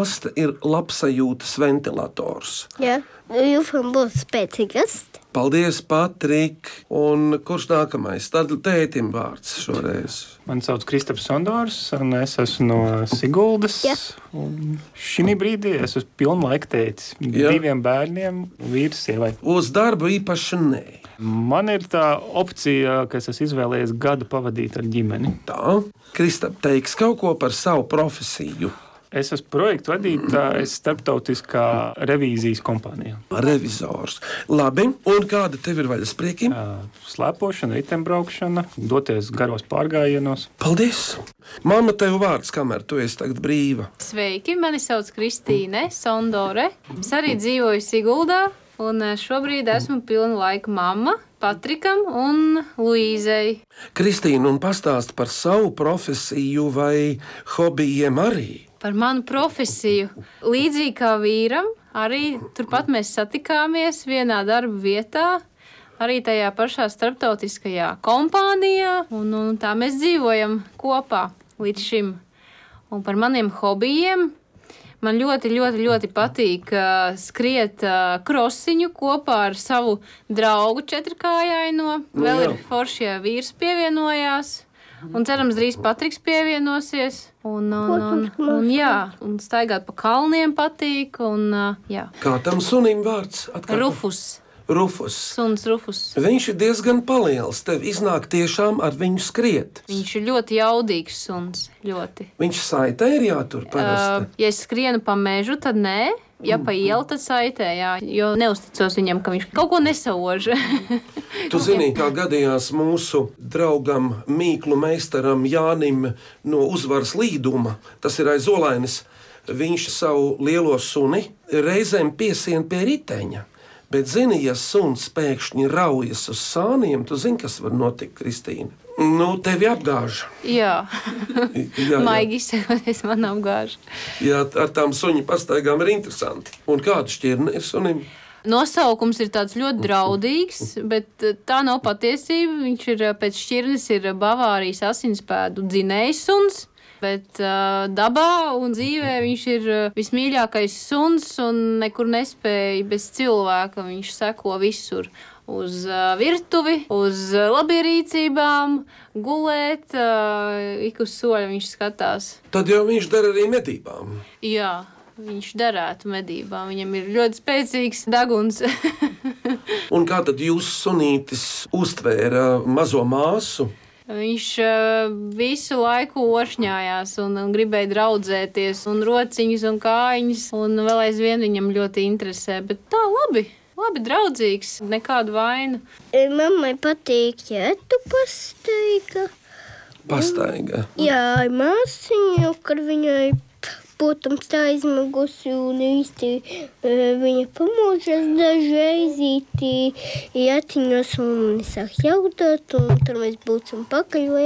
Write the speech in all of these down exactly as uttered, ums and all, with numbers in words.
māsta ir labsajūtas ventilators. Jā, jūs man būs spēcīgas. Paldies, Patrik. Un kurš nākamais? Tad tētim vārds šoreiz. Mani sauc Kristaps Sondors, un es esmu no Siguldas. Jā. Šī brīdī es esmu pilnlaika tētis. Jā. Diviem bērniem, vīrs, sievai. Uz darbu īpaši nē. Man ir tā opcija, ka es esmu izvēlējies gadu pavadīt ar ģimeni. Tā, Kristap, teiks kaut ko par savu profesiju. Es esmu projektu vadītājs starptautiskā revīzijas kompānijā. Revizors. Labi, un kāda tev ir vaļasprieki? Slēpošana, riteņbraukšana, doties garos pārgājienos. Paldies! Mamma, tev vārds, kamēr tu esi tagad brīva. Sveiki, mani sauc Kristīne Sondore. Es arī dzīvoju Siguldā, un šobrīd esmu pilna laika mamma Patrikam un Luīzei. Kristīna, un pastāst par savu profesiju vai hobijiem arī. Par manu profesiju. Līdzīgi kā vīram, arī turpat mēs satikāmies vienā darba vietā, arī tajā pašā starptautiskajā kompānijā, un, un tā mēs dzīvojam kopā līdz šim. Un par maniem hobijiem man ļoti, ļoti, ļoti patīk uh, skriet uh, krosiņu kopā ar savu draugu četrkājaino. Nu, Vēl jā. ir foršie vīrs pievienojās. Un cerams, drīz Patriks pievienosies. Un, un, un, un, jā, un staigāt pa kalniem patīk. Un, jā. Kā tam sunim vārds? Atkārto? Rufus. Rufus. Suns Rufus. Viņš ir diezgan paliels. Tev iznāk tiešām ar viņu skriet. Viņš ir ļoti jaudīgs suns. Ļoti. Viņš saitē ir jātur parasti. Uh, ja es skrienu pa mežu, tad nē. Ja pa ielu, tad saitē, jā, jo neusticos viņam, ka viņš kaut ko nesauž. Tu zini, kā gadījās mūsu draugam, mīklu meistaram Jānim no Uzvaras līduma. Tas ir aiz Olainas. Viņš savu lielo suni reizēm piesien pie riteņa. Bet zini, ja suns pēkšņi raujas uz sāniem, tu zini, kas var notikt, Kristīna? Nu, tevi apgāž. Jā, jā, jā. Maigi izsakoties, man apgāž. Jā, ar tām suņu pastaigām ir interesanti. Un kāda šķirne ir sunim? Nosaukums ir tāds ļoti draudīgs, bet tā nav patiesība. Viņš ir pēc šķirnes ir Bavārijas asinspēdu dzinējs suns. Bet uh, dabā un dzīvē viņš ir vismīļākais suns un nekur nespēja bez cilvēka. Viņš seko visur. Uz uh, virtuvi, uz uh, labierīcībām, gulēt, uh, ik uz soļa viņš skatās. Tad jau viņš dara arī medībām. Jā, viņš derētu medībām. Viņam ir ļoti spēcīgs deguns. Un kā tad jūsu sunītis uztvēra mazo māsu? Viņš uh, visu laiku ošņājās un, un gribēja draudzēties, un rociņas un kājiņas, un vēl aizvien viņam ļoti interesē. Bet tā labi, labi draudzīgs, nekāda vaina. Mammai patīk, ja tu pastaiga. Pastaiga. Jā, māsiņu, kad viņai, protams, tā izmagusi un īsti viņa pamūžas dažreizīti ietiņos un sāk jautāt, un tur mēs būsim pakaļ vai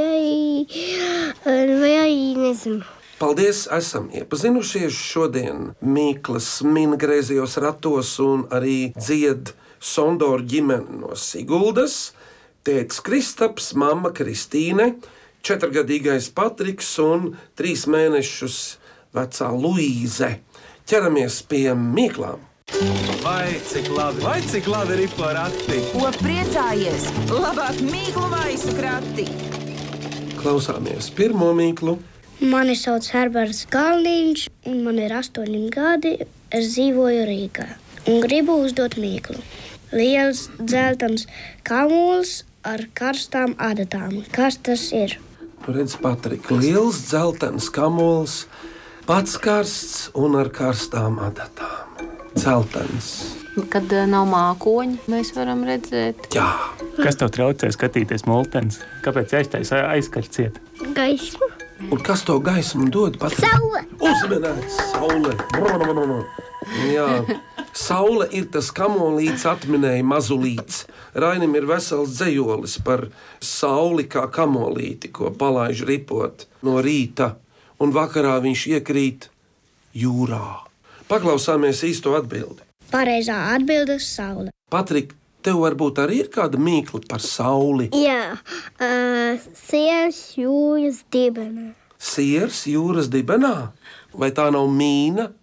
arī, vai arī nezinu. Paldies, esam iepazinušies šodien. Mīklas min griezījos ratos un arī dzied Sondoru ģimeni no Siguldas, tētis Kristaps, mamma Kristīne, četrgadīgais Patriks un trīs mēnešus vecā Luīze. Ķeramies pie mīklām. Vai cik labi, vai cik labi ir porakti? Ko priecājies? Labāk mīklu maisu krati! Klausāmies pirmo mīklu. Mani sauc Herberts Kalniņš, man ir astoņi gadi, es dzīvoju Rīgā un gribu uzdot mīklu. Liels dzeltens kamols ar karstām adatām. Kas tas ir? Redz, Patrik, liels dzeltens kamols, pats karsts un ar karstām adatām. Dzeltens. Kad uh, nav mākoņi, mēs varam redzēt. Jā. Kas tev traucē skatīties multens? Kāpēc aiztaisa aizkar ciet? Gaisma. Un kas to gaismu dod? Patrik? Saule. Uzmanīts, saule. Jā. Saule ir tas kamolīts, atminēja mazulīts. Rainim ir vesels dzejolis par sauli kā kamolīti, ko palaiž ripot no rīta, un vakarā viņš iekrīt jūrā. Paklausāmies īsto atbildi. Pareizā atbilde - saule. Patrik, tev varbūt arī ir kāda mīkla par sauli? Jā, uh, siers jūras dibenā. Siers jūras dibenā? Vai tā nav mīna?